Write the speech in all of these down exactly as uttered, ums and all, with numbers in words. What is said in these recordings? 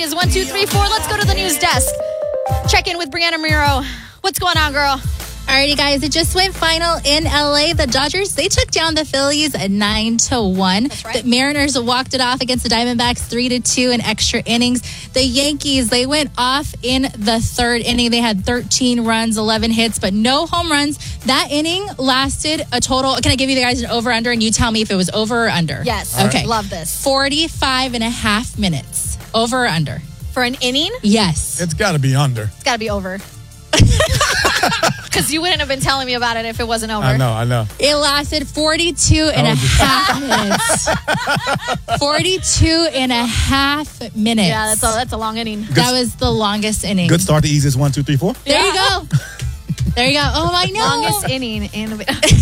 Easy as one, two, three, four. Let's go to the news desk. Check in with Brianna Muro. What's going on, girl? Alrighty, guys, it just went final in L A. The Dodgers, they took down the Phillies at nine to one. That's right. The Mariners walked it off against the Diamondbacks three to two in extra innings. The Yankees, they went off in the third inning. They had thirteen runs, eleven hits, but no home runs. That inning lasted a total. Can I give you guys an over-under and you tell me if it was over or under? Yes. Okay. Right. Love this. forty-five and a half minutes. Over or under? For an inning? Yes. It's got to be under. It's got to be over. Because you wouldn't have been telling me about it if it wasn't over. I know, I know. It lasted forty-two and Oh, a half minutes. forty-two and a half minutes. Yeah, that's a, that's a long inning. That was the longest inning. Good start. The easiest one, two, three, four. There you go. There you go. Oh, I know. Longest inning in.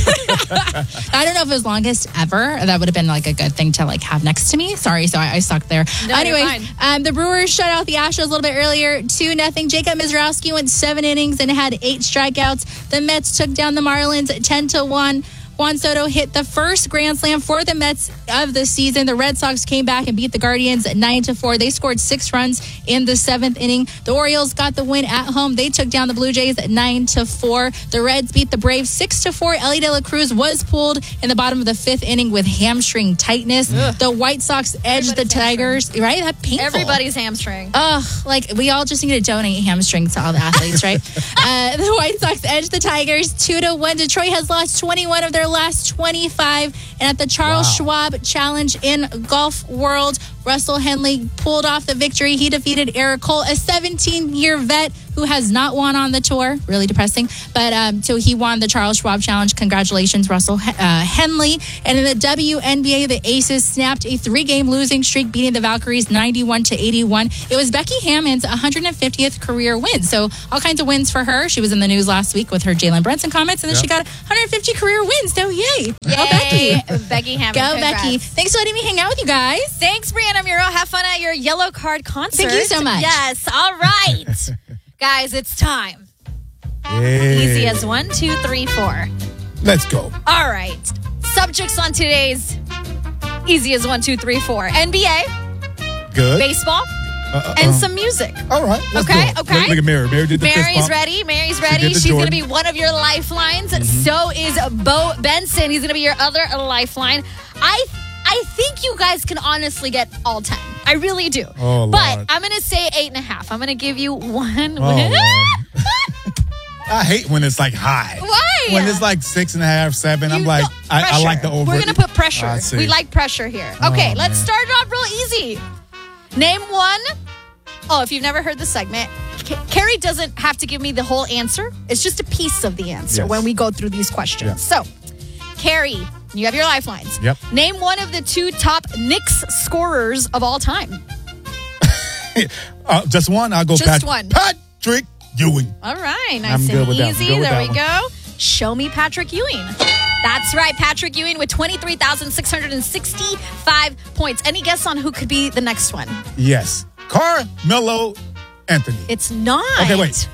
I don't know if it was longest ever. That would have been like a good thing to like have next to me. Sorry, so I, I sucked there. No, Anyways, you're fine. um, the Brewers shut out the Astros a little bit earlier, two nothing. Jacob Mizrowski went seven innings and had eight strikeouts. The Mets took down the Marlins ten to one. Juan Soto hit the first grand slam for the Mets of the season. The Red Sox came back and beat the Guardians at nine to four. They scored six runs in the seventh inning. The Orioles got the win at home. They took down the Blue Jays at nine to four. The Reds beat the Braves six to four. Ellie De La Cruz was pulled in the bottom of the fifth inning with hamstring tightness. Ugh. The White Sox edged the Tigers. Hamstring. Right? That's painful. Everybody's hamstring. Ugh, like we all just need to donate hamstrings to all the athletes, right? uh, the White Sox edged the Tigers two to one. Detroit has lost twenty-one of their last twenty-five. And at the Charles Wow. Schwab Challenge in Golf World, Russell Henley pulled off the victory. He defeated Eric Cole, a seventeen-year vet who has not won on the tour. Really depressing. But um, so he won the Charles Schwab Challenge. Congratulations, Russell uh, Henley. And in the W N B A, the Aces snapped a three-game losing streak, beating the Valkyries ninety-one to eighty-one. It was Becky Hammond's one hundred fiftieth career win. So all kinds of wins for her. She was in the news last week with her Jalen Brunson comments, and then Yep. she got one hundred fifty career wins. So yay. Yay. Go Becky. Becky Hammond. Go Congrats. Becky. Thanks for letting me hang out with you guys. Thanks, Brianna Muro. Have fun at your Yellow Card concert. Thank you so much. Yes. All right. Guys, it's time. Hey. Easy as one, two, three, four. Let's go. All right. Subjects on today's Easy as one, two, three, four. N B A, Good. baseball, Uh, uh, and uh. some music. All right. Let's Okay, do it. okay. Look, look at Mary. Mary did the fist Mary's bump. ready. Mary's did ready. the She's going to Jordan. be one of your lifelines. Mm-hmm. So is Bo Benson. He's going to be your other lifeline. I I think you guys can honestly get all ten. I really do. Oh, but Lord. I'm going to say eight and a half. I'm going to give you one. Oh, win. Lord. I hate when it's like high. Why? When it's like six and a half, seven, I'm You like, know, I, I pressure. like the over. We're going to put pressure. I see. We like pressure here. Okay, Oh, let's man. start it off real easy. Name one. Oh, if you've never heard the segment, K- Carrie doesn't have to give me the whole answer. It's just a piece of the answer Yes. when we go through these questions. Yeah. So, Carrie, you have your lifelines. Yep. Name one of the two top Knicks scorers of all time. Uh, just one. I'll go Just Pat- one. Patrick Ewing. All right, nice I'm and good with that. easy. Good with There that we one. go. Show me Patrick Ewing. That's right, Patrick Ewing with twenty-three thousand six hundred sixty-five points. Any guess on who could be the next one? Yes. Carmelo Anthony. It's not. Okay, wait.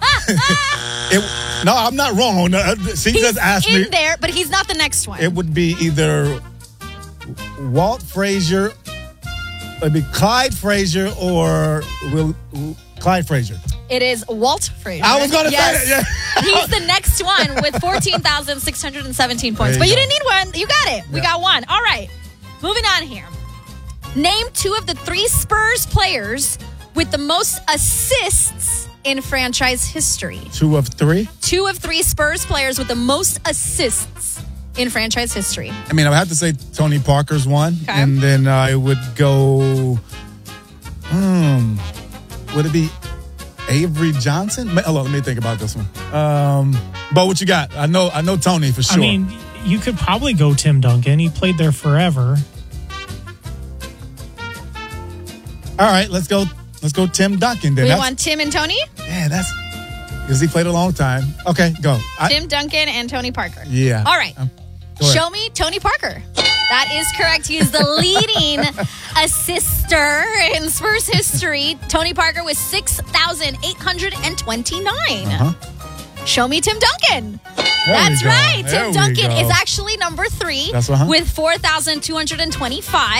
It, no, I'm not wrong on that. She He's just asked in me. there, but he's not the next one. It would be either Walt Frazier, it'd be Clyde Frazier or Will, Clyde Frazier. It is Walt Frazier. I was going to Yes. say that. Yeah. He's the next one with fourteen thousand six hundred seventeen points. There But you you go. didn't need one. You got it. We Yeah. got one. All right. Moving on here. Name two of the three Spurs players with the most assists in franchise history. Two of three. Two of three Spurs players with the most assists in franchise history. I mean, I would have to say Tony Parker's one. Okay. And then uh, it would go, hmm, would it be Avery Johnson? Ma- Hold on, let me think about this one. Um, but what you got? I know I know Tony for sure. I mean, you could probably go Tim Duncan. He played there forever. All right, let's go. Let's go Tim Duncan then. We That's- want Tim and Tony? Yeah, that's because he played a long time. Okay, go. I, Tim Duncan and Tony Parker. yeah. All right. Um, go ahead. Show me Tony Parker. That is correct. He is the leading assister in Spurs history. Tony Parker with six thousand eight hundred twenty-nine. Uh-huh. Show me Tim Duncan. There That's we go. right. There Tim we Duncan go. is actually number three That's uh-huh. with four thousand two hundred twenty-five.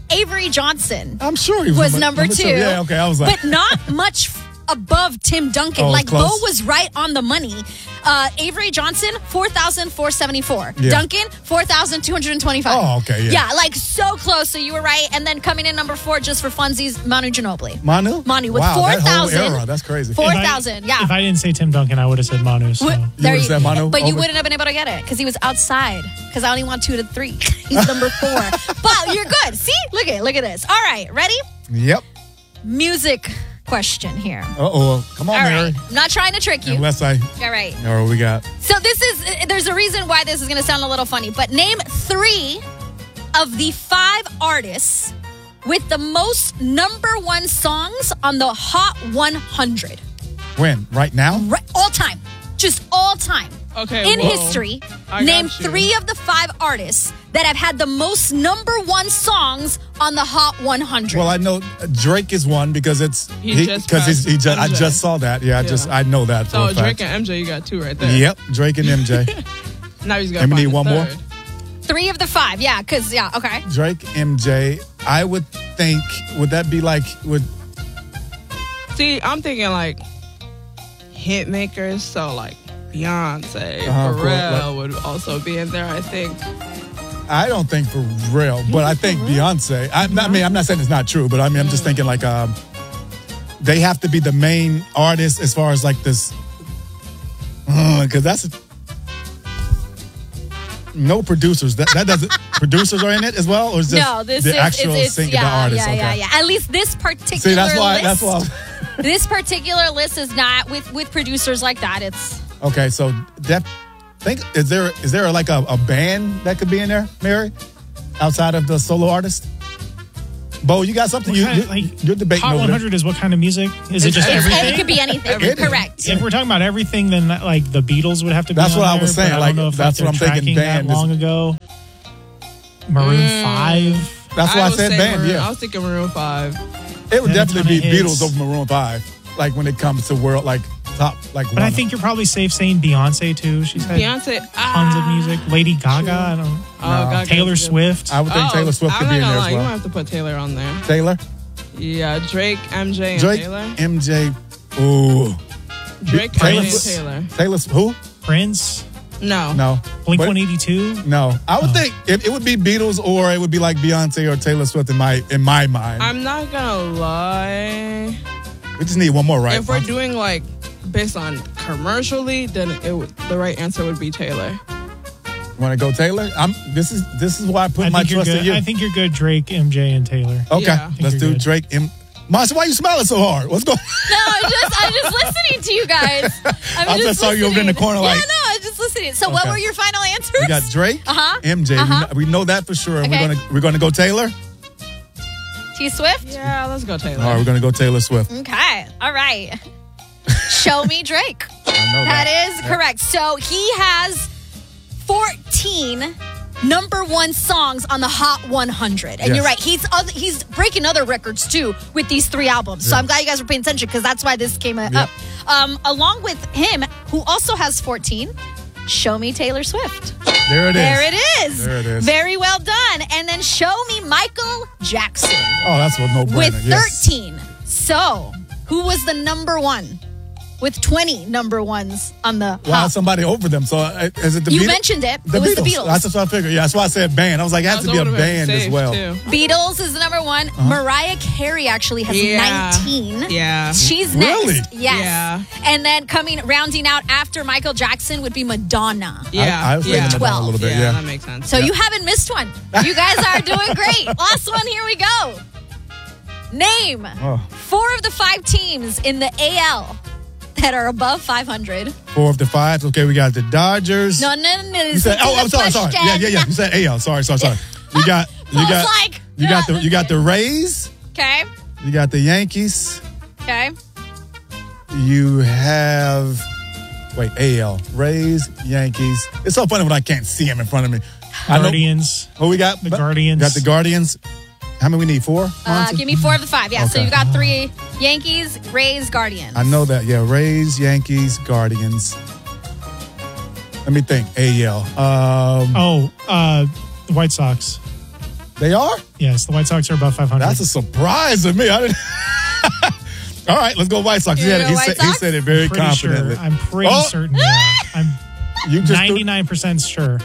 Avery Johnson I'm sure he was, was number, number, two. two. Yeah, okay. I was like, but not much above Tim Duncan. Oh, like, close? Bo was right on the money. Uh, Avery Johnson, four thousand four hundred seventy-four. Yeah. Duncan, four thousand two hundred twenty-five. Oh, okay, yeah. Yeah, like so close. So you were right. And then coming in number four, just for funsies, Manu Ginobili. Manu? Manu with wow, that whole 4,000. era. That's crazy. Four If I- thousand, yeah. If I didn't say Tim Duncan, I would have said Manu. So. Wh- You would've said Manu But you over- wouldn't have been able to get it because he was outside. Because I only want two to three. He's number four. But you're good. See? Look at look at this. All right, ready? Yep. Music question here. Uh-oh. Come on, All Mary. right. I'm not trying to trick you. Unless I... All right. Or what we got? So this is, there's a reason why this is going to sound a little funny, but name three of the five artists with the most number one songs on the Hot one hundred. When? Right now? Right, all time. Just all time. Okay, In whoa. history, I name got you. three of the five artists that have had the most number one songs on the Hot one hundred. Well, I know Drake is one because it's... He just Because he's he just, I M J. just saw that. Yeah, I just... I know that for So a fact. Drake and M J, you got two right there. Yep. Drake and M J. Now he's got And we need find the one more? third. Three of the five, yeah, because, yeah, okay. Drake, M J. I would think... Would that be like... Would See, I'm thinking like hit makers, so like Beyonce, Uh-huh, of course, Pharrell would also be in there, I think. I don't think for real, but I think Beyonce. I, I mean, I'm not saying it's not true, but I mean, I'm just thinking like um, they have to be the main artist as far as like this, because that's no producers. That that doesn't producers are in it as well, or is this No, this the is actual it's, it's singer, yeah, the artist? yeah, okay. yeah, yeah. At least this particular See, that's why. list. That's why. This particular list is not with with producers like that. It's Okay, so def, think is there is there like a, a band that could be in there, Mary, outside of the solo artist? Bo, you got something? What You, kind you of, like, you're debating Hot over one there. hundred is what kind of music? Is it It's just it's- everything? it could be anything. Everything. Correct. If we're talking about everything, then like the Beatles would have to be. That's on what I there, was saying, but I like, don't know if that's like, what they're I'm thinking tracking band that is- long ago. Maroon Five. That's why I, would said say band. Maroon, Yeah, I was thinking Maroon five. it would Had a definitely be ton of hits. Beatles over Maroon Five. Like when it comes to world, like top, like. But one. I think you're probably safe saying Beyonce too. She's had Beyonce, tons ah, of music. Lady Gaga. I don't. Oh, Gaga's Taylor good. Swift. I would think Oh, Taylor Swift I'm could not be in gonna there lie, as you well. might have to put Taylor on there. Taylor, Yeah, Drake, M J, and Drake, Taylor. M J. Ooh, Drake, Taylor M J, and Swift. Taylor. Taylor. Who? Prince. No. No. Blink But- one eighty-two. No, I would think it, it would be Beatles or it would be like Beyonce or Taylor Swift in my in my mind. I'm not gonna lie. we just need one more, right? If we're doing like based on commercially, then it would, the right answer would be Taylor. Want to go Taylor? I'm. This is this is why I put I my think you're trust in good. you. I think you're good. Drake, M J, and Taylor. Okay, Yeah. I think let's you're do good. Drake. M- Masha, why you smiling so hard? What's going? No, I'm just I'm just listening to you guys. I'm I just saw you over in the listening. corner like- Yeah, no, I'm just listening. So what Okay. were your final answers? We got Drake, Uh-huh. M J. Uh-huh. We, know, we know that for sure. And Okay. We're gonna we're gonna go Taylor. T Swift? Yeah, let's go Taylor. All right, we're gonna go Taylor Swift. Okay. All right. Show me Drake. I know That that. is correct. So he has fourteen number one songs on the Hot one hundred. And Yes. you're right. He's other, he's breaking other records too with these three albums. So Yeah. I'm glad you guys were paying attention because that's why this came uh, Yeah. up. Um, along with him, who also has fourteen, Show Me Taylor Swift. There it is. There it is. There it is. Very well done. And then Show Me Michael Jackson Oh, that's what no brainer. with Yes. thirteen. So, who was the number one with twenty number ones on the Wow, Hot? somebody over them. So uh, is it the You Beatles? mentioned it. The It was Beatles. the Beatles. That's just what I figured. Yeah, that's why I said band. I was like, it has to be a Those would've been band as safe, well. too. Beatles is the number one. Mariah Carey actually has Yeah. nineteen. Yeah. She's Really? next. Yes. Yeah. And then coming, rounding out after Michael Jackson would be Madonna. Yeah. I, I was yeah. thinking about that a little bit. yeah, Yeah. that makes sense. So you haven't missed one. You guys are doing great. Last one, here we go. Name Oh. four of the five teams in the A L that are above five hundred. Four of the five. Okay, we got the Dodgers. No, no, no. You said, oh, I'm sorry, sorry. Yeah, yeah, yeah. You said A L. Sorry, sorry, sorry. You got, you Paul's got, like, you got the, you got the Rays. Okay, You got the Yankees. okay. You have, wait, A L. Rays, Yankees. It's so funny when I can't see them in front of me. I know- Guardians. Who we got? The Guardians. Got the Guardians. How many we need? Four? Uh, Monty? give me four of the five. Yeah, so Okay. you got three Yankees, Rays, Guardians. I know that. Yeah, Rays, Yankees, Guardians. Let me think. A L. Um, Oh, uh, the White Sox. They are? Yes, the White Sox are above five hundred. That's a surprise to me. I didn't. All right, let's go White Sox. You He, had it- know he, White said, he Sox? said it very pretty confidently. Sure. I'm pretty Oh! certain. Yeah. I'm You just threw- ninety-nine percent sure.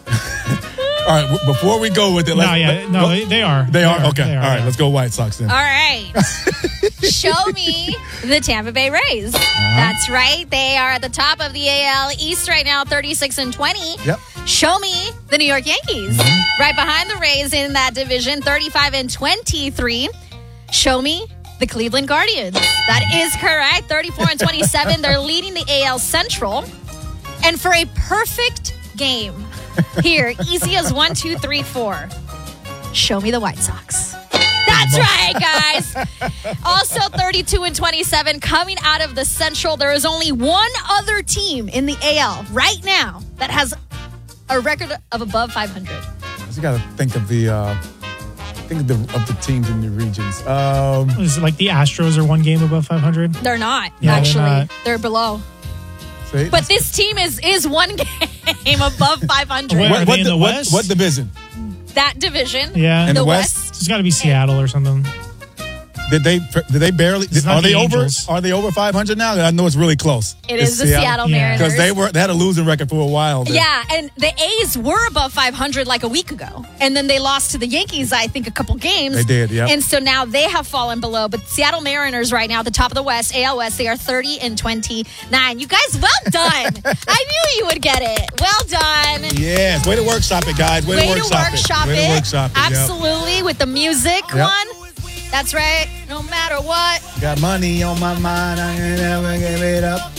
All right, w- before we go with it, let's, No, yeah, let- no, go- they, they are. They are? Okay. They are, All right, yeah. let's go White Sox then. All right. Show me the Tampa Bay Rays. That's right. They are at the top of the A L East right now, thirty-six and twenty. Yep. Show me the New York Yankees. Right behind the Rays in that division, thirty-five and twenty-three. Show me the Cleveland Guardians. That is correct. thirty-four and twenty-seven. They're leading the A L Central. And for a perfect game, here, easy as one, two, three, four. Show me the White Sox. That's right, guys. Also, thirty-two and twenty-seven coming out of the Central. There is only one other team in the A L right now that has a record of above five hundred. You got to think of the uh, think of the of the teams in the regions. Um, Is it like the Astros are one game above five hundred? They're not, Yeah, they're actually. not. They're below. see? But this team is is one game above five hundred. Where- what, are what they in di- the what- West? what division? That division. Yeah. In the the West. West? It's got to be Seattle or something. Did they did they barely It's not are they the over Angels. are they over five hundred now? I know it's really close. It It's is the Seattle, Yeah. Mariners. because they were they had a losing record for a while. There. Yeah, and the A's were above five hundred like a week ago. And then they lost to the Yankees, I think, a couple games. They did, yep. And so now they have fallen below. But Seattle Mariners right now, at the top of the West, A L West, they are thirty and twenty-nine. You guys, well done. I knew you would get it. Well done. Yes, way to workshop it, guys. Way, Way to to workshop, workshop it. it. Way to workshop it. Yep. Absolutely. With the music Yep. one. That's right. No matter what. Got money on my mind, I ain't never give it up.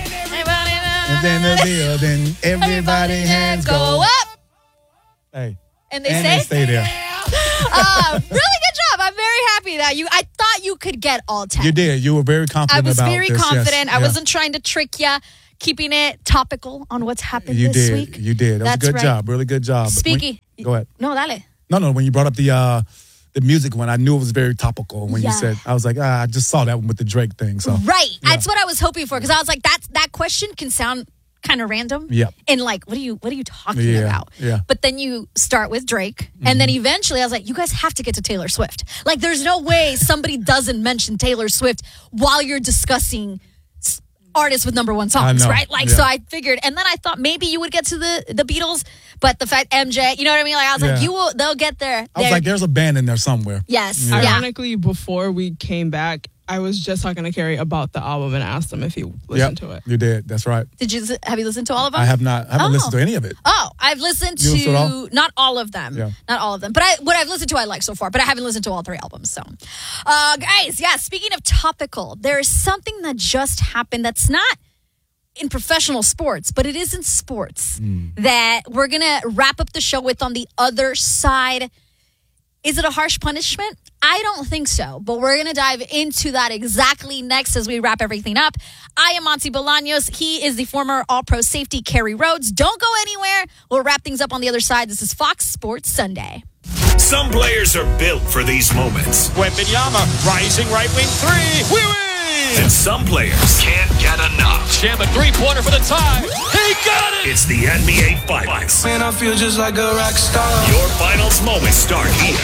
And then the deal, then everybody hands go up. Hey, And they and say, they stay there. uh, really good job. I'm very happy that you, I thought you could get all ten. You did. You were very I confident was about very this. yes. confident. I Yeah. wasn't trying to trick you, keeping it topical on what's happened You this did. week. You did. That was That's a good right. job. Really good job. When- Speaking. go ahead. No, dale. No, no. When you brought up the uh, the music one, I knew it was very topical. When Yeah. you said, I was like, ah, I just saw that one with the Drake thing. So Right. Yeah. That's what I was hoping for because I was like, that's, that question can sound kind of random. Yep. And like, what are you what are you talking Yeah, about? yeah. But then you start with Drake, and then eventually I was like, you guys have to get to Taylor Swift. Like, there's no way somebody doesn't mention Taylor Swift while you're discussing s- artists with number one songs, know. right? Like, Yeah. so I figured, and then I thought maybe you would get to the the Beatles, but the fact M J, you know what I mean? Like, I was like, Yeah. you will, they'll get there. I was They're- like, there's a band in there somewhere. yes, Yeah. yeah. Ironically, before we came back, I was just talking to Carrie about the album and asked him if he listened Yep, to it. You did. That's right. Did you have you listened to all of them? I have not. I haven't Oh. listened to any of it. Oh, I've listened You listened to it to all? not all of them. Yeah. Not all of them. But I, what I've listened to, I like so far. But I haven't listened to all three albums. So, uh, guys, yeah, speaking of topical, there is something that just happened that's not in professional sports, but it is in sports that we're going to wrap up the show with on the other side. Is it a harsh punishment? I don't think so, but we're going to dive into that exactly next as we wrap everything up. I am Monty Bolaños. He is the former All-Pro safety, Kerry Rhodes. Don't go anywhere. We'll wrap things up on the other side. This is Fox Sports Sunday. Some players are built for these moments, Wembanyama, rising right wing three. We win! and some players can't get enough. Jam a three-pointer for the tie. He got it! It's the N B A Finals. Man, I feel just like a rock star. Your finals moments start here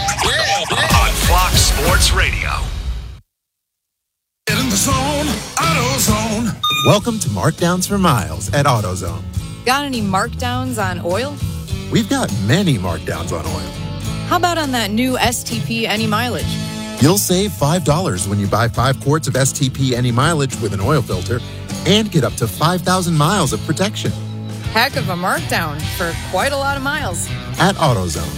on Fox Sports Radio. Get in the zone, AutoZone. Welcome to Markdowns for Miles at AutoZone. Got any markdowns on oil? We've got many markdowns on oil. How about on that new S T P Any Mileage? You'll save five dollars when you buy five quarts of S T P Any Mileage with an oil filter and get up to five thousand miles of protection Heck of a markdown for quite a lot of miles. at AutoZone.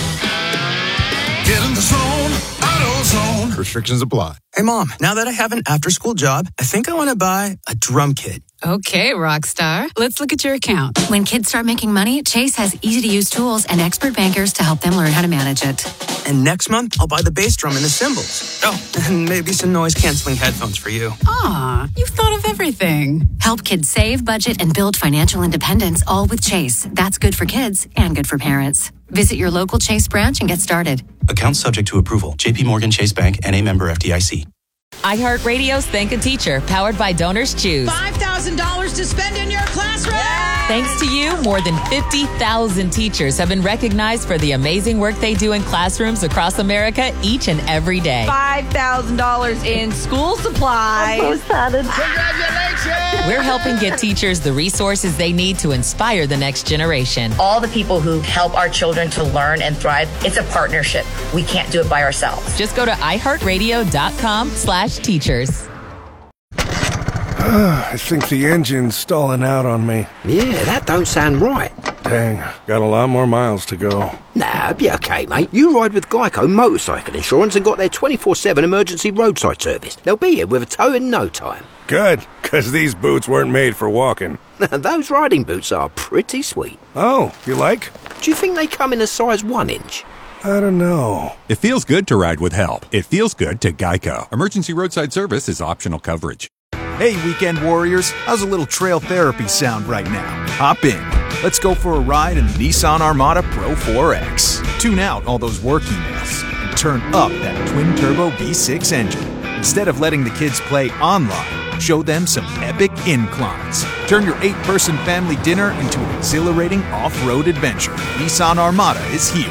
Get in the zone, AutoZone. Restrictions apply. Hey, Mom, now that I have an after-school job, I think I want to buy a drum kit. Okay, Rockstar. Let's look at your account. When kids start making money, Chase has easy-to-use tools and expert bankers to help them learn how to manage it. And next month, I'll buy the bass drum and the cymbals. Oh, and maybe some noise-canceling headphones for you. Aw, you've thought of everything. Help kids save, budget, and build financial independence, all with Chase. That's good for kids and good for parents. Visit your local Chase branch and get started. Account subject to approval. J P Morgan Chase Bank and a member F D I C. iHeartRadio's Thank a Teacher, powered by Donors Choose. five thousand dollars to spend in your classroom. Thanks to you, more than fifty thousand teachers have been recognized for the amazing work they do in classrooms across America each and every day. five thousand dollars in school supplies. I'm so excited. Congratulations! We're helping get teachers the resources they need to inspire the next generation. All the people who help our children to learn and thrive, it's a partnership. We can't do it by ourselves. Just go to iHeartRadio.com slash teachers. I think the engine's stalling out on me. Yeah, that don't sound right. Dang, got a lot more miles to go. Nah, be okay, mate. You ride with Geico Motorcycle Insurance and got their twenty-four seven emergency roadside service. They'll be here with a tow in no time. Good, because these boots weren't made for walking. Those riding boots are pretty sweet. Oh, you like? Do you think they come in a size one inch? I don't know. It feels good to ride with help. It feels good to Geico. Emergency roadside service is optional coverage. Hey, weekend warriors, how's a little trail therapy sound right now? Hop in. Let's go for a ride in the Nissan Armada Pro four X. Tune out all those work emails and turn up that twin-turbo V six engine. Instead of letting the kids play online, show them some epic inclines. Turn your eight-person family dinner into an exhilarating off-road adventure. Nissan Armada is here.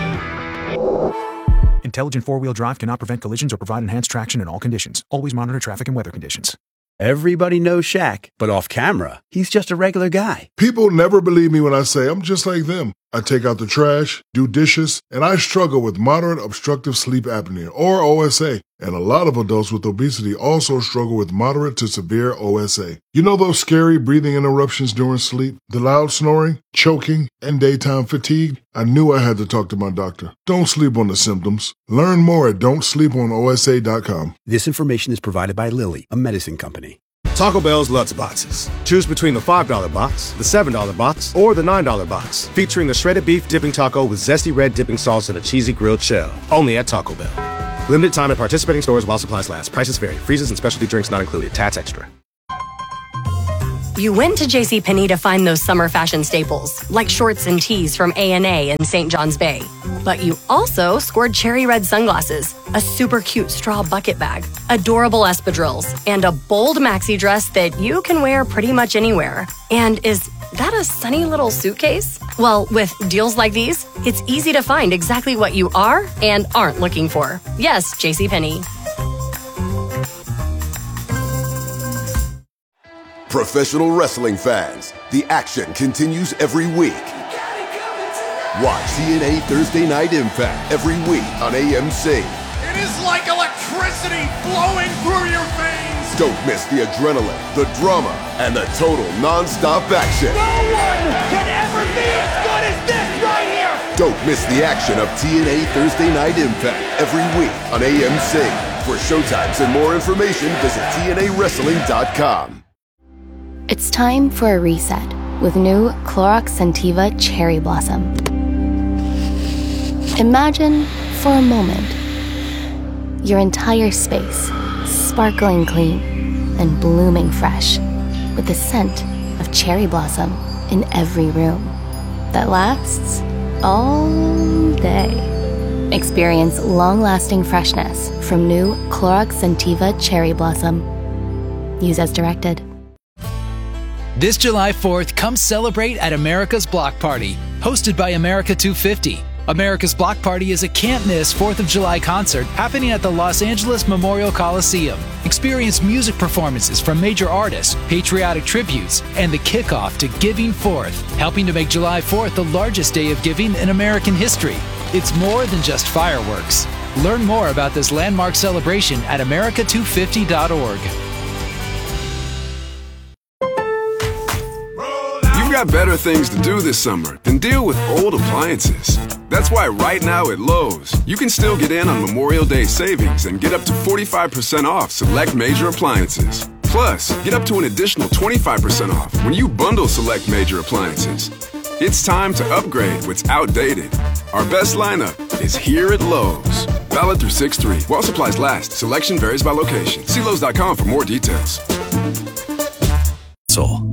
Intelligent four-wheel drive cannot prevent collisions or provide enhanced traction in all conditions. Always monitor traffic and weather conditions. Everybody knows Shaq, but off camera, he's just a regular guy. People never believe me when I say I'm just like them. I take out the trash, do dishes, and I struggle with moderate obstructive sleep apnea, or O S A. And a lot of adults with obesity also struggle with moderate to severe O S A. You know those scary breathing interruptions during sleep, the loud snoring, choking, and daytime fatigue? I knew I had to talk to my doctor. Don't sleep on the symptoms. Learn more at don't sleep on O S A dot com. This information is provided by Lilly, a medicine company. Taco Bell's Lutz Boxes. Choose between the five dollar box, the seven dollar box, or the nine dollar box, featuring a shredded beef dipping taco with zesty red dipping sauce and a cheesy grilled shell. Only at Taco Bell. Limited time at participating stores while supplies last. Prices vary. Freezes and specialty drinks not included. Tats extra. You went to JCPenney to find those summer fashion staples, like shorts and tees from A and A in Saint John's Bay. But you also scored cherry red sunglasses, a super cute straw bucket bag, adorable espadrilles, and a bold maxi dress that you can wear pretty much anywhere. And is that a sunny little suitcase? Well, with deals like these, it's easy to find exactly what you are and aren't looking for. Yes, JCPenney. Professional wrestling fans, the action continues every week. Watch T N A Thursday Night Impact every week on A M C. It is like electricity flowing through your veins. Don't miss the adrenaline, the drama, and the total non-stop action. No one can ever be as good as this right here. Don't miss the action of T N A Thursday Night Impact every week on A M C. For showtimes and more information, visit T N A wrestling dot com. It's time for a reset with new Clorox Scentiva Cherry Blossom. Imagine, for a moment, your entire space sparkling clean and blooming fresh with the scent of cherry blossom in every room that lasts all day. Experience long-lasting freshness from new Clorox Scentiva Cherry Blossom. Use as directed. This July fourth, come celebrate at America's Block Party, hosted by America two fifty. America's Block Party is a can't-miss fourth of July concert happening at the Los Angeles Memorial Coliseum. Experience music performances from major artists, patriotic tributes, and the kickoff to Giving Fourth, helping to make July fourth the largest day of giving in American history. It's more than just fireworks. Learn more about this landmark celebration at America two fifty dot org. You've got better things to do this summer than deal with old appliances. That's why right now at Lowe's, you can still get in on Memorial Day savings and get up to forty-five percent off select major appliances. Plus, get up to an additional twenty-five percent off when you bundle select major appliances. It's time to upgrade what's outdated. Our best lineup is here at Lowe's. Valid through six three. While supplies last, selection varies by location. See Lowe's dot com for more details. Soul.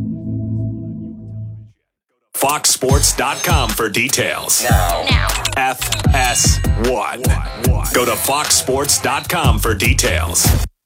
Fox Sports dot com for details. Now. Now. F S one. Go to Fox Sports dot com for details.